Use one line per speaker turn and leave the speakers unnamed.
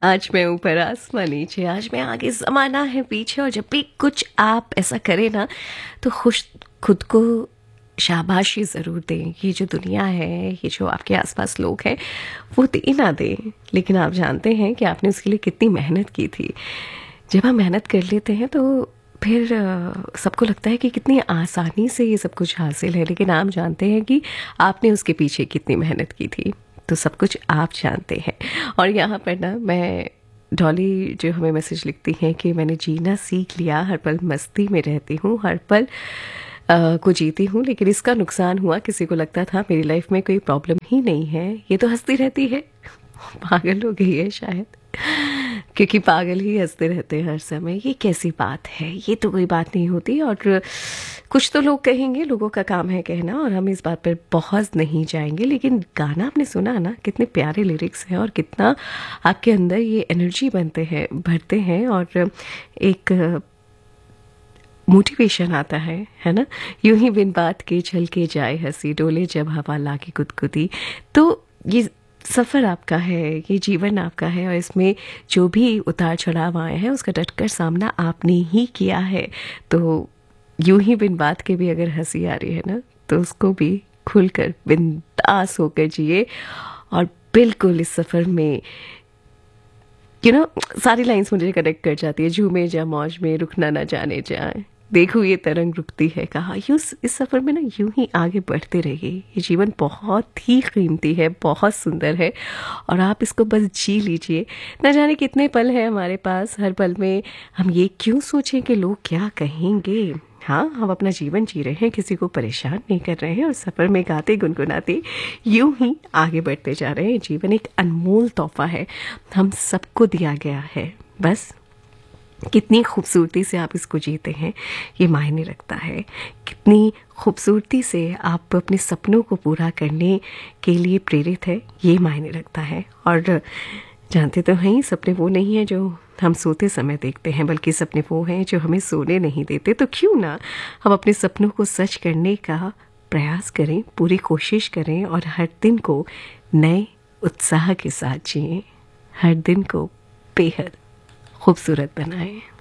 आज मैं ऊपर आसमां नीचे, आज मैं आगे ज़माना है पीछे। और जब भी कुछ आप ऐसा करें ना तो खुद को शाबाशी ज़रूर दें। ये जो दुनिया है, ये जो आपके आसपास लोग हैं, वो दे ना दें, लेकिन आप जानते हैं कि आपने उसके लिए कितनी मेहनत की थी। जब हम मेहनत कर लेते हैं तो फिर सबको लगता है कि कितनी आसानी से ये सब कुछ हासिल है, लेकिन आप जानते हैं कि आपने उसके पीछे कितनी मेहनत की थी। तो सब कुछ आप जानते हैं। और यहाँ पर ना मैं डॉली जो हमें मैसेज लिखती हैं कि मैंने जीना सीख लिया, हर पल मस्ती में रहती हूँ, हर पल को जीती हूँ, लेकिन इसका नुकसान हुआ। किसी को लगता था मेरी लाइफ में कोई प्रॉब्लम ही नहीं है, ये तो हंसती रहती है। पागल हो गई है शायद, क्योंकि पागल ही हंसते रहते हैं हर समय। ये कैसी बात है, ये तो कोई बात नहीं होती। और कुछ तो लोग कहेंगे, लोगों का काम है कहना, और हम इस बात पर बहुत नहीं जाएंगे। लेकिन गाना आपने सुना ना, कितने प्यारे लिरिक्स हैं और कितना आपके अंदर ये एनर्जी भरते हैं और एक मोटिवेशन आता है ना। यूं ही बिन बात के चल के जाए हंसी, डोले जब हवा लागे गुदगुदी। तो ये सफ़र आपका है, ये जीवन आपका है, और इसमें जो भी उतार चढ़ाव आए हैं उसका डटकर सामना आपने ही किया है। तो यूं ही बिन बात के भी अगर हंसी आ रही है ना, तो उसको भी खुलकर बिंदास होकर जिए। और बिल्कुल इस सफ़र में सारी लाइंस मुझे कनेक्ट कर जाती है। झूमे जा मौज में, रुकना ना जाने जाए, देखो ये तरंग रुकती है कहाँ। इस सफ़र में ना यूं ही आगे बढ़ते रहिए। ये जीवन बहुत ही कीमती है, बहुत सुंदर है, और आप इसको बस जी लीजिए। न जाने कितने पल हैं हमारे पास, हर पल में हम ये क्यों सोचें कि लोग क्या कहेंगे। हाँ, हम अपना जीवन जी रहे हैं, किसी को परेशान नहीं कर रहे हैं, और सफ़र में गाते गुनगुनाते यूं ही आगे बढ़ते जा रहे हैं। जीवन एक अनमोल तोहफा है, हम सबको दिया गया है। बस कितनी खूबसूरती से आप इसको जीते हैं ये मायने रखता है। कितनी खूबसूरती से आप अपने सपनों को पूरा करने के लिए प्रेरित है, ये मायने रखता है। और जानते तो हैं, सपने वो नहीं हैं जो हम सोते समय देखते हैं, बल्कि सपने वो हैं जो हमें सोने नहीं देते। तो क्यों ना हम अपने सपनों को सच करने का प्रयास करें, पूरी कोशिश करें, और हर दिन को नए उत्साह के साथ जिएं, हर दिन को बेहद खूबसूरत बनाएं।